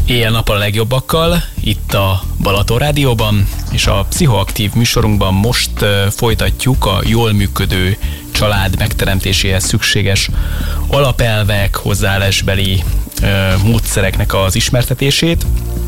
Éjjel-nappal a legjobbakkal, itt a Balaton Rádióban, és a pszichoaktív műsorunkban most folytatjuk a jól működő család megteremtéséhez szükséges alapelvek, hozzáállásbeli módszereknek az ismertetését.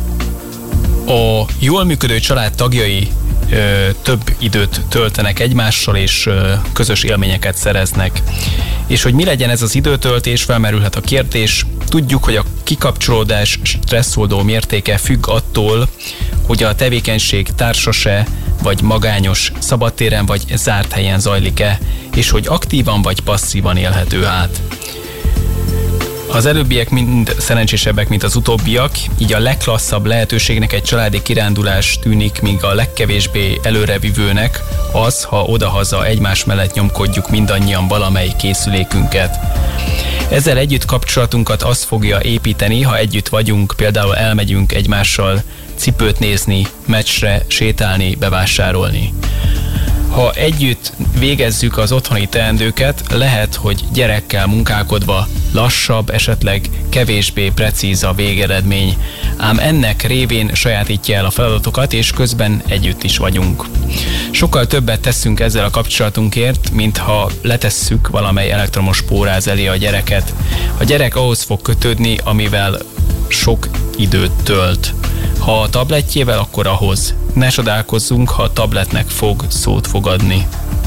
A jól működő család tagjai több időt töltenek egymással, és közös élményeket szereznek. És hogy mi legyen ez az időtöltés, felmerülhet a kérdés. Tudjuk, hogy a kikapcsolódás stresszoldó mértéke függ attól, hogy a tevékenység társas-e, vagy magányos, szabadtéren vagy zárt helyen zajlik-e, és hogy aktívan vagy passzívan élhető át. Az előbbiek mind szerencsésebbek, mint az utóbbiak, így a legklasszabb lehetőségnek egy családi kirándulás tűnik, míg a legkevésbé előrevivőnek az, ha odahaza egymás mellett nyomkodjuk mindannyian valamely készülékünket. Ezzel együtt kapcsolatunkat az fogja építeni, ha együtt vagyunk, például elmegyünk egymással cipőt nézni, meccsre, sétálni, bevásárolni. Ha együtt végezzük az otthoni teendőket, lehet, hogy gyerekkel munkálkodva lassabb, esetleg kevésbé precíz a végeredmény, ám ennek révén sajátítja el a feladatokat, és közben együtt is vagyunk. Sokkal többet teszünk ezzel a kapcsolatunkért, mint ha letesszük valamely elektromos póráz elé a gyereket. A gyerek ahhoz fog kötődni, amivel sok időt tölt. Ha a tabletjével, akkor ahhoz. Ne csodálkozzunk, ha a tabletnek fog szót fogadni.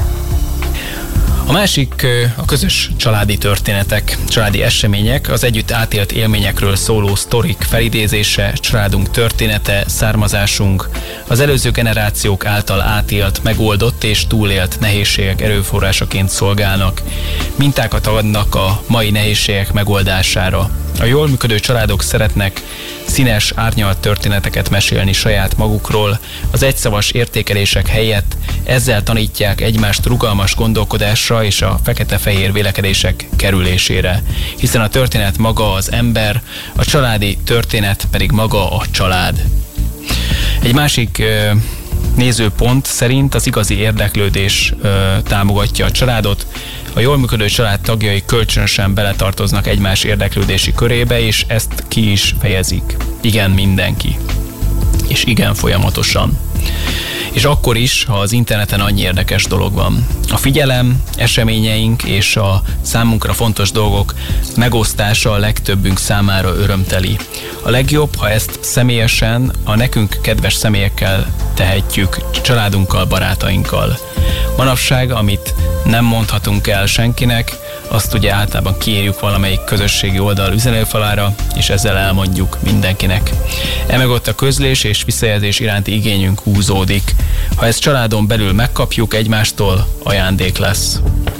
A másik a közös családi történetek, családi események, az együtt átélt élményekről szóló sztorik felidézése, családunk története, származásunk, az előző generációk által átélt, megoldott és túlélt nehézségek erőforrásaként szolgálnak. Mintákat adnak a mai nehézségek megoldására. A jól működő családok szeretnek színes, árnyalt történeteket mesélni saját magukról, az egyszavas értékelések helyett ezzel tanítják egymást rugalmas gondolkodásra és a fekete-fehér vélekedések kerülésére, hiszen a történet maga az ember, a családi történet pedig maga a család. Egy másik nézőpont szerint az igazi érdeklődés támogatja a családot. A jól működő család tagjai kölcsönösen beletartoznak egymás érdeklődési körébe, és ezt ki is fejezik. Igen, mindenki. És igen, folyamatosan. És akkor is, ha az interneten annyi érdekes dolog van. A figyelem, eseményeink és a számunkra fontos dolgok megosztása a legtöbbünk számára örömteli. A legjobb, ha ezt személyesen, a nekünk kedves személyekkel tehetjük, családunkkal, barátainkkal. Manapság, amit nem mondhatunk el senkinek, azt ugye általában kiírjuk valamelyik közösségi oldal üzenőfalára, és ezzel elmondjuk mindenkinek. Emögött a közlés és visszajelzés iránti igényünk húzódik. Ha ezt családon belül megkapjuk egymástól, ajándék lesz.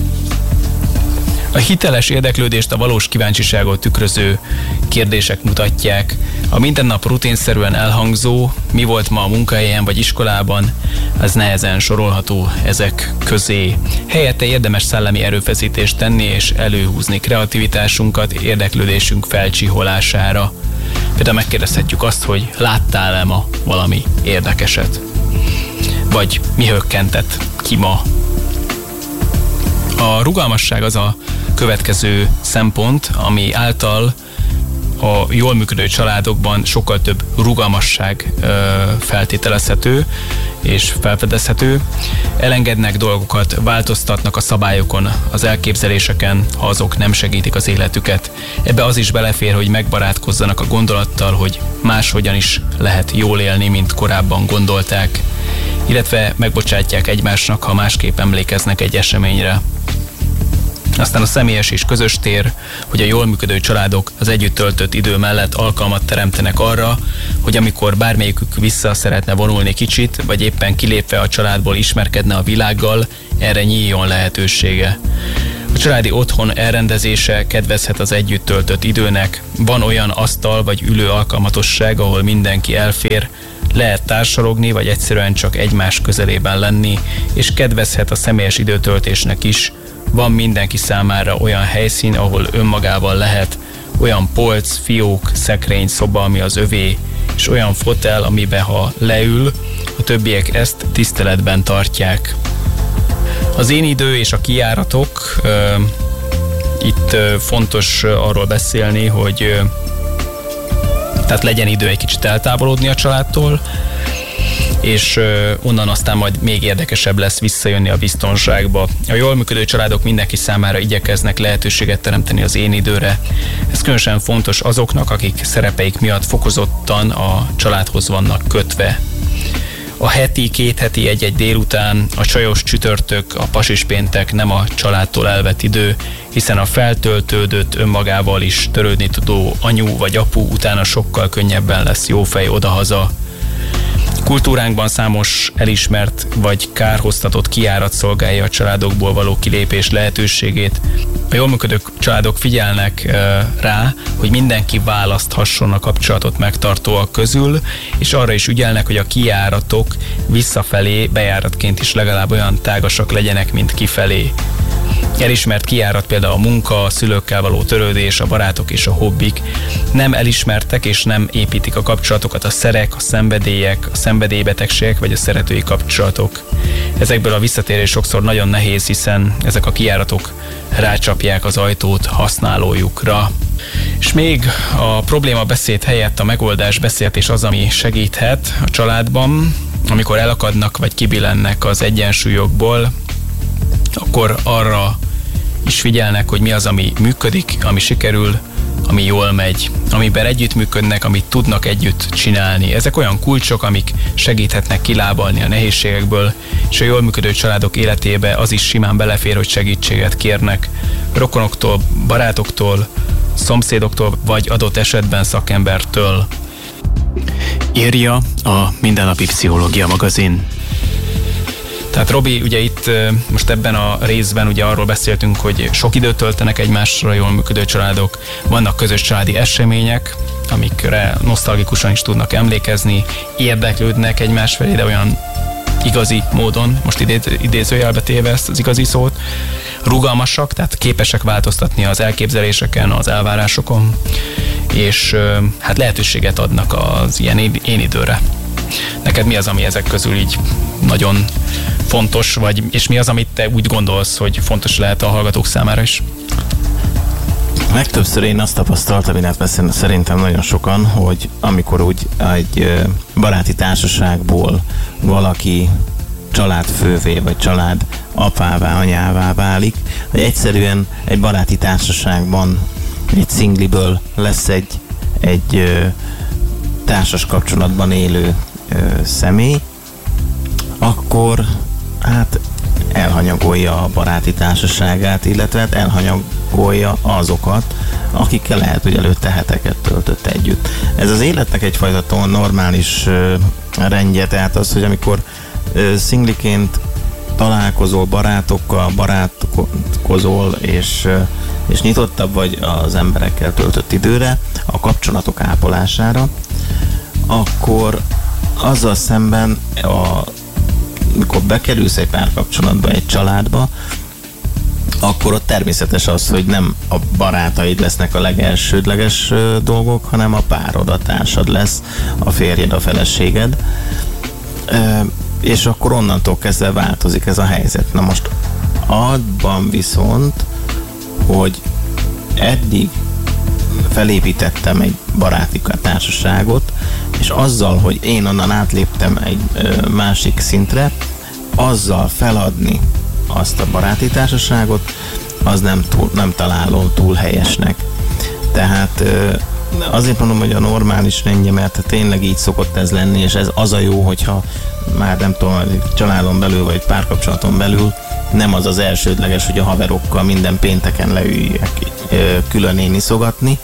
A hiteles érdeklődést a valós kíváncsiságot tükröző kérdések mutatják. A mindennap rutinszerűen elhangzó, mi volt ma a munkahelyen vagy iskolában, az nehezen sorolható ezek közé. Helyette érdemes szellemi erőfeszítést tenni és előhúzni kreativitásunkat érdeklődésünk felcsiholására. Például megkérdezhetjük azt, hogy láttál-e ma valami érdekeset? Vagy mi hökkentett ki ma? A rugalmasság az a következő szempont, ami által a jól működő családokban sokkal több rugalmasság feltételezhető és felfedezhető. Elengednek dolgokat, változtatnak a szabályokon, az elképzeléseken, ha azok nem segítik az életüket. Ebbe az is belefér, hogy megbarátkozzanak a gondolattal, hogy máshogyan is lehet jól élni, mint korábban gondolták, illetve megbocsátják egymásnak, ha másképp emlékeznek egy eseményre. Aztán a személyes és közös tér, hogy a jól működő családok az együtt töltött idő mellett alkalmat teremtenek arra, hogy amikor bármelyikük vissza szeretne vonulni kicsit, vagy éppen kilépve a családból ismerkedne a világgal, erre nyíljon lehetősége. A családi otthon elrendezése kedvezhet az együtt töltött időnek, van olyan asztal vagy ülő alkalmatosság, ahol mindenki elfér, lehet társalogni, vagy egyszerűen csak egymás közelében lenni, és kedvezhet a személyes időtöltésnek is. Van mindenki számára olyan helyszín, ahol önmagával lehet, olyan polc, fiók, szekrény, szoba, ami az övé, és olyan fotel, amiben ha leül, a többiek ezt tiszteletben tartják. Az én idő és a kijáratok, itt fontos arról beszélni, hogy tehát legyen idő egy kicsit eltávolodni a családtól, és onnan aztán majd még érdekesebb lesz visszajönni a biztonságba. A jól működő családok mindenki számára igyekeznek lehetőséget teremteni az én időre. Ez különösen fontos azoknak, akik szerepeik miatt fokozottan a családhoz vannak kötve. A heti, két heti, egy-egy délután, a csajos csütörtök, a pasis péntek nem a családtól elvett idő, hiszen a feltöltődött, önmagával is törődni tudó anyu vagy apu utána sokkal könnyebben lesz jófej odahaza. Kultúránkban számos elismert vagy kárhoztatott kijárat szolgálja a családokból való kilépés lehetőségét. A jól működő családok figyelnek rá, hogy mindenki választhasson a kapcsolatot megtartóak közül, és arra is ügyelnek, hogy a kijáratok visszafelé bejáratként is legalább olyan tágasak legyenek, mint kifelé. Elismert kijárat például a munka, a szülőkkel való törődés, a barátok és a hobbik. Nem elismertek és nem építik a kapcsolatokat a szerek, a szenvedélyek, a szenvedélybetegségek vagy a szeretői kapcsolatok. Ezekből a visszatérés sokszor nagyon nehéz, hiszen ezek a kijáratok rácsapják az ajtót használójukra. És még a probléma beszéd helyett a megoldás beszélgetés az, ami segíthet a családban, amikor elakadnak vagy kibillennek az egyensúlyokból, akkor arra is figyelnek, hogy mi az, ami működik, ami sikerül, ami jól megy, amiben együttműködnek, amit tudnak együtt csinálni. Ezek olyan kulcsok, amik segíthetnek kilábalni a nehézségekből, és a jól működő családok életébe az is simán belefér, hogy segítséget kérnek rokonoktól, barátoktól, szomszédoktól, vagy adott esetben szakembertől. Írja a Mindennapi Pszichológia magazin. Tehát Robi, ugye itt most ebben a részben ugye arról beszéltünk, hogy sok időt töltenek egymásra jól működő családok, vannak közös családi események, amikre nosztalgikusan is tudnak emlékezni, érdeklődnek egymás felé, de olyan igazi módon, most idézőjelbe téve ezt az igazi szót, rugalmasak, tehát képesek változtatni az elképzeléseken, az elvárásokon, és hát lehetőséget adnak az ilyen én időre. Neked mi az, ami ezek közül így nagyon fontos, és mi az, amit te úgy gondolsz, hogy fontos lehet a hallgatók számára is? Legtöbbször én azt tapasztaltam, illetve szerintem nagyon sokan, hogy amikor úgy egy baráti társaságból valaki családfővé, vagy család apává, anyává válik, vagy egyszerűen egy baráti társaságban egy szingliből lesz egy társas kapcsolatban élő személy, akkor hát elhanyagolja a baráti társaságát, illetve hát elhanyagolja azokat, akikkel lehet, hogy előtte heteket töltött együtt. Ez az életnek egyfajta normális rendje, tehát az, hogy amikor szingliként találkozol barátokkal, barátkozol, és nyitottabb vagy az emberekkel töltött időre, a kapcsolatok ápolására, akkor azzal szemben, amikor bekerülsz egy párkapcsolatba, egy családba, akkor ott természetes az, hogy nem a barátaid lesznek a legelsődleges dolgok, hanem a párod, a társad lesz, a férjed, a feleséged, és akkor onnantól kezdve változik ez a helyzet. Na most abban viszont, hogy eddig felépítettem egy baráti társaságot, és azzal, hogy én onnan átléptem egy másik szintre, azzal feladni azt a baráti társaságot, az nem találom túl helyesnek. Tehát azért mondom, hogy a normális rendje, mert tényleg így szokott ez lenni, és ez az a jó, hogyha már nem tudom, családon belül, vagy párkapcsolaton belül nem az az elsődleges, hogy a haverokkal minden pénteken leüljek külön iszogatni,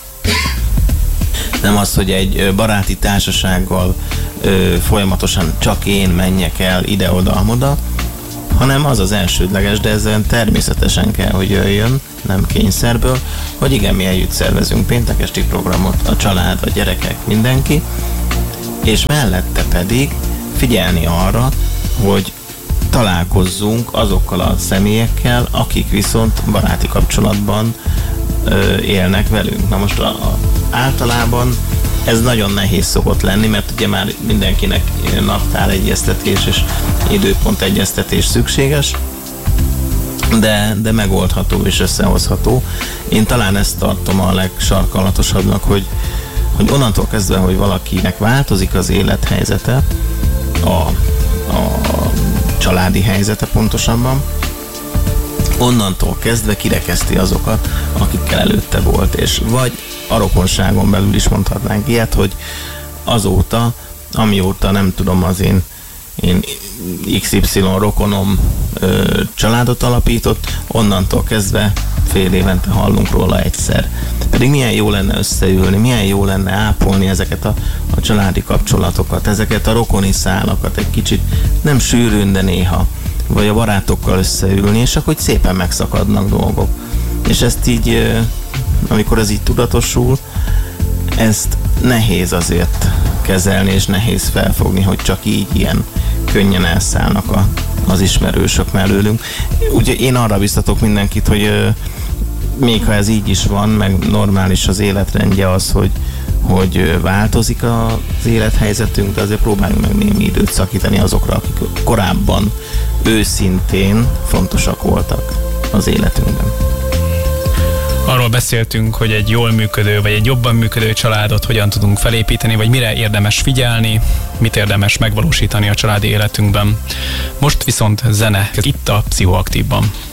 nem az, hogy egy baráti társasággal folyamatosan csak én menjek el ide-oda-amoda, hanem az az elsődleges, de ezen természetesen kell, hogy jöjjön, nem kényszerből, hogy igen, mi együtt szervezünk péntekesti programot, a család, a gyerekek, mindenki, és mellette pedig figyelni arra, hogy találkozzunk azokkal a személyekkel, akik viszont baráti kapcsolatban élnek velünk. Na most általában ez nagyon nehéz szokott lenni, mert ugye már mindenkinek naptáregyeztetés és időpontegyeztetés szükséges, de megoldható és összehozható. Én talán ezt tartom a legsarkallatosabbnak, hogy onnantól kezdve, hogy valakinek változik az élethelyzete, a családi helyzete pontosabban, onnantól kezdve kirekeszti azokat, akikkel előtte volt, és vagy a rokonságon belül is mondhatnánk ilyet, hogy azóta, amióta nem tudom, az én XY rokonom családot alapított, onnantól kezdve fél évente hallunk róla egyszer. Pedig milyen jó lenne összeülni, milyen jó lenne ápolni ezeket a családi kapcsolatokat, ezeket a rokoni szálakat egy kicsit, nem sűrűn, de néha, vagy a barátokkal összeülni, és akkor szépen megszakadnak dolgok. És ezt így, amikor ez így tudatosul, ezt nehéz azért kezelni, és nehéz felfogni, hogy csak így ilyen könnyen elszállnak az ismerősök mellőlünk. Ugye én arra biztatok mindenkit, hogy még ha ez így is van, meg normális az életrendje az, hogy változik az élethelyzetünk, de azért próbáljunk meg némi időt szakítani azokra, akik korábban őszintén fontosak voltak az életünkben. Arról beszéltünk, hogy egy jól működő, vagy egy jobban működő családot hogyan tudunk felépíteni, vagy mire érdemes figyelni, mit érdemes megvalósítani a családi életünkben. Most viszont zene itt a Pszichoaktívban.